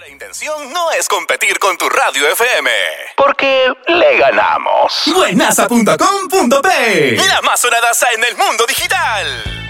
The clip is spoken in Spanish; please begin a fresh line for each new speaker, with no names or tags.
Nuestra intención no es competir con tu radio FM, porque le ganamos.
Buenaza.com.p,
la más sonadaza en el mundo digital.